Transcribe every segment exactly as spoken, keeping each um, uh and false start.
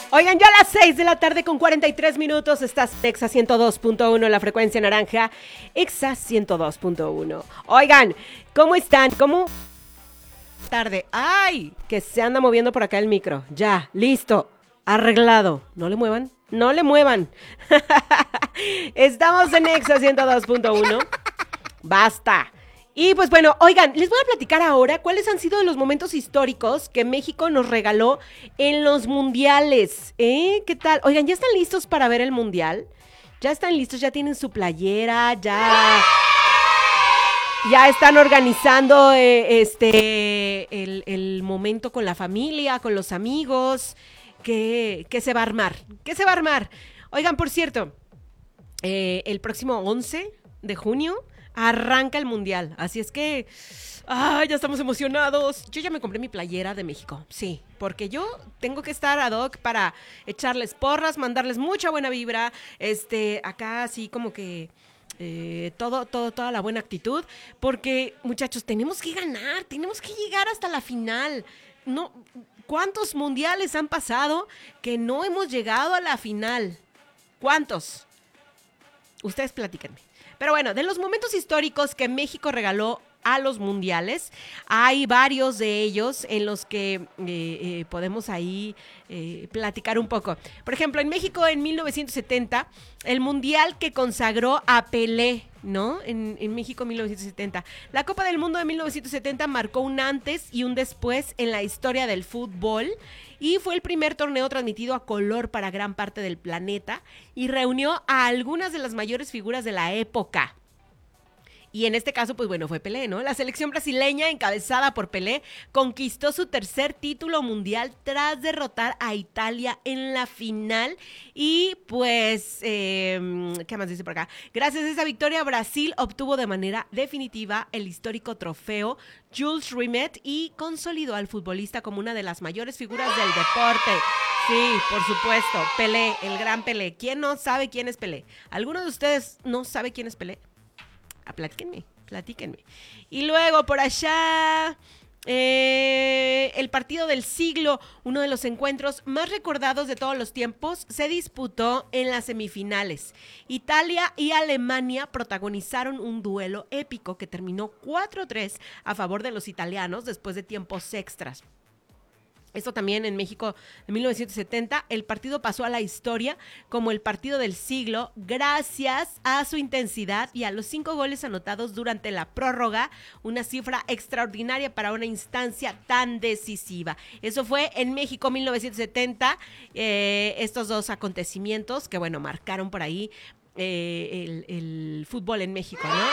Oigan, ya a las seis de la tarde con cuarenta y tres minutos estás Exa ciento dos punto uno, la frecuencia naranja, Exa ciento dos punto uno. Oigan, ¿cómo están? ¿Cómo? Tarde. ¡Ay! Que se anda moviendo por acá el micro. Ya, listo, arreglado. No le muevan, no le muevan. Estamos en Exa ciento dos punto uno. Basta. Y pues bueno, oigan, les voy a platicar ahora cuáles han sido los momentos históricos que México nos regaló en los mundiales. ¿Eh? ¿Qué tal? Oigan, ¿ya están listos para ver el mundial? ¿Ya están listos? ¿Ya tienen su playera? ¿Ya, ya están organizando eh, este el, el momento con la familia, con los amigos? ¿Qué, qué se va a armar? ¿Qué se va a armar? Oigan, por cierto, eh, el próximo once de junio arranca el mundial, así es que ¡ay, ya estamos emocionados! Yo ya me compré mi playera de México, sí, porque yo tengo que estar ad hoc para echarles porras, mandarles mucha buena vibra, este, acá así como que eh, todo, todo, toda la buena actitud, porque muchachos, tenemos que ganar, tenemos que llegar hasta la final. No, ¿cuántos mundiales han pasado que no hemos llegado a la final? ¿Cuántos? Ustedes platíquenme. Pero bueno, de los momentos históricos que México regaló a los mundiales, hay varios de ellos en los que eh, eh, podemos ahí eh, platicar un poco. Por ejemplo, en México en mil novecientos setenta, el mundial que consagró a Pelé, ¿no? En, en México mil novecientos setenta. La Copa del Mundo de mil novecientos setenta marcó un antes y un después en la historia del fútbol y fue el primer torneo transmitido a color para gran parte del planeta y reunió a algunas de las mayores figuras de la época. Y en este caso, pues bueno, fue Pelé, ¿no? La selección brasileña, encabezada por Pelé, conquistó su tercer título mundial tras derrotar a Italia en la final. Y pues, eh, ¿qué más dice por acá? Gracias a esa victoria, Brasil obtuvo de manera definitiva el histórico trofeo Jules Rimet y consolidó al futbolista como una de las mayores figuras del deporte. Sí, por supuesto, Pelé, el gran Pelé. ¿Quién no sabe quién es Pelé? ¿Alguno de ustedes no sabe quién es Pelé? Ah, platíquenme, platíquenme. Y luego por allá, eh, el partido del siglo, uno de los encuentros más recordados de todos los tiempos, se disputó en las semifinales. Italia y Alemania protagonizaron un duelo épico que terminó cuatro tres a favor de los italianos después de tiempos extras. Esto también en México de mil novecientos setenta, el partido pasó a la historia como el partido del siglo gracias a su intensidad y a los cinco goles anotados durante la prórroga, una cifra extraordinaria para una instancia tan decisiva. Eso fue en México mil novecientos setenta, eh, estos dos acontecimientos que, bueno, marcaron por ahí eh, el, el fútbol en México, ¿no?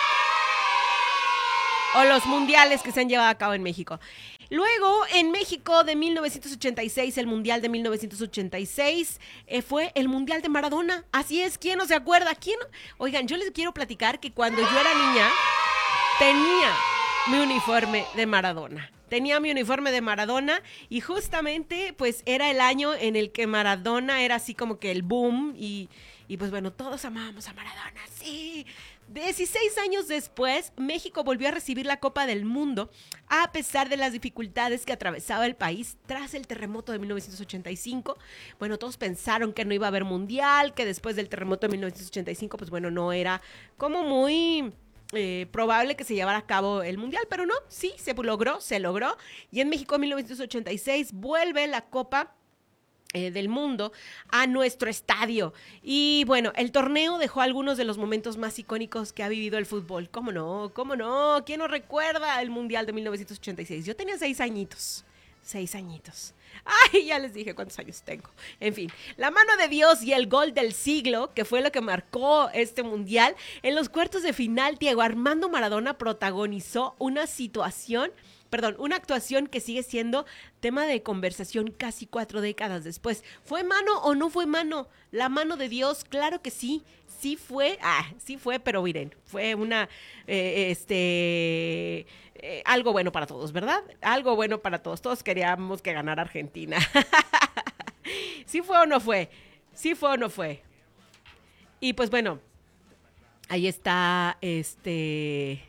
O los mundiales que se han llevado a cabo en México. Luego, en México de mil novecientos ochenta y seis, el Mundial de mil novecientos ochenta y seis eh, fue el Mundial de Maradona. Así es, ¿quién no se acuerda? ¿Quién no? Oigan, yo les quiero platicar que cuando yo era niña tenía mi uniforme de Maradona. Tenía mi uniforme de Maradona y justamente pues era el año en el que Maradona era así como que el boom y, y pues bueno, todos amábamos a Maradona, sí. dieciséis años después, México volvió a recibir la Copa del Mundo a pesar de las dificultades que atravesaba el país tras el terremoto de mil novecientos ochenta y cinco. Bueno, todos pensaron que no iba a haber mundial, que después del terremoto de mil novecientos ochenta y cinco, pues bueno, no era como muy eh, probable que se llevara a cabo el mundial, pero no, sí, se logró, se logró. Y en México en mil novecientos ochenta y seis vuelve la Copa Eh, del mundo a nuestro estadio. Y bueno, el torneo dejó algunos de los momentos más icónicos que ha vivido el fútbol. ¿Cómo no? ¿Cómo no? ¿Quién no recuerda el Mundial de mil novecientos ochenta y seis? Yo tenía seis añitos. Seis añitos. Ay, ya les dije cuántos años tengo. En fin, la mano de Dios y el gol del siglo, que fue lo que marcó este mundial. En los cuartos de final, Diego Armando Maradona protagonizó una situación Perdón, una actuación que sigue siendo tema de conversación casi cuatro décadas después. ¿Fue mano o no fue mano? La mano de Dios, claro que sí. Sí fue, ah, sí fue, pero miren, fue una, eh, este, eh, algo bueno para todos, ¿verdad? Algo bueno para todos. Todos queríamos que ganara Argentina. ¿Sí fue o no fue? ¿Sí fue o no fue? Y pues bueno, ahí está, este...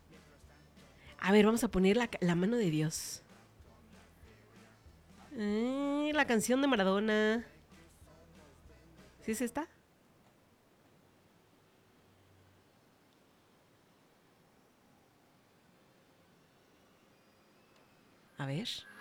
A ver, vamos a poner la, la mano de Dios. la canción de Maradona. ¿Sí es esta? A ver.